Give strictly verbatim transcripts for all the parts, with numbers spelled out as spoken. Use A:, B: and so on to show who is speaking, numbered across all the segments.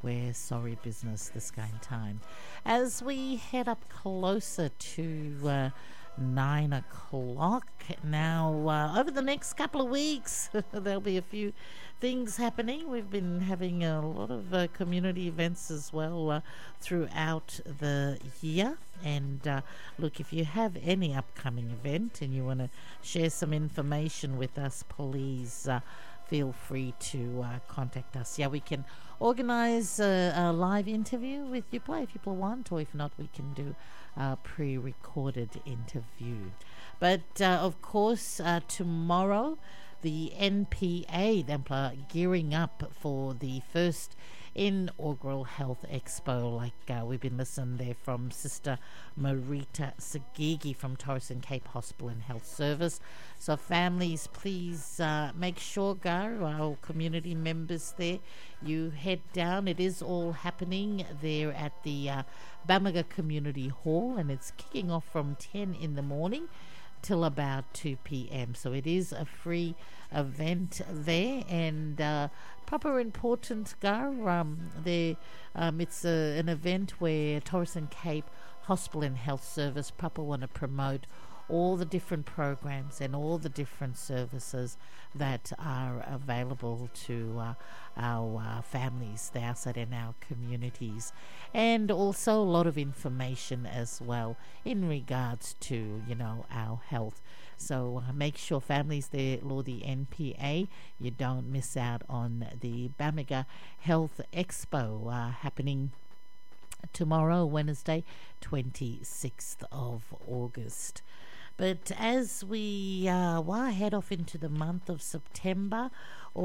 A: we're sorry business this kind of time. As we head up closer to uh, nine o'clock now, uh, over the next couple of weeks, there'll be a few things happening. We've been having a lot of uh, community events as well uh, throughout the year. And uh, look, if you have any upcoming event and you want to share some information with us, please uh, feel free to uh, contact us. Yeah, we can organise a, a live interview with you play if you want, or if not, we can do a pre-recorded interview. But uh, of course, uh, tomorrow, the N P A, them are gearing up for the first inaugural Health Expo, like uh, we've been listening there from Sister Marita Sagigi from Torres and Cape Hospital and Health Service. So families, please uh, make sure, Gar, our community members there, you head down. It is all happening there at the uh, Bamaga Community Hall, and it's kicking off from ten in the morning till about two p.m. So it is a free event there, and uh, proper important, Gar. Um, there, um, it's a, an event where Torres and Cape Hospital and Health Service proper want to promote all the different programs and all the different services that are available to uh, our uh, families there outside in our communities, and also a lot of information as well in regards to, you know, our health. So uh, make sure families there, Lord, the N P A, you don't miss out on the Bamaga Health Expo uh, happening tomorrow, Wednesday, twenty-sixth of August. But as we uh, well, head off into the month of September,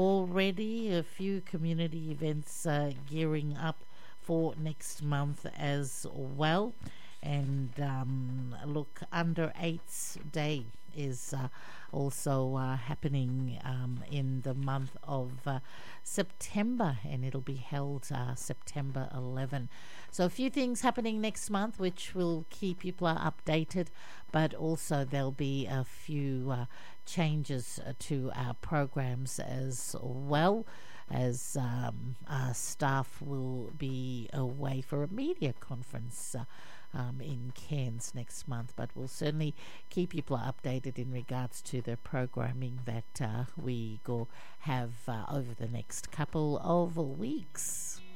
A: already a few community events uh, gearing up for next month as well. And um, look, Under Eight's Day is uh, also uh, happening um, in the month of uh, September, and it'll be held uh, September eleventh. So a few things happening next month which will keep people updated, but also there'll be a few uh, changes uh, to our programs as well, as um, our staff will be away for a media conference uh, um, in Cairns next month. But we'll certainly keep people updated in regards to the programming that uh, we go have uh, over the next couple of weeks.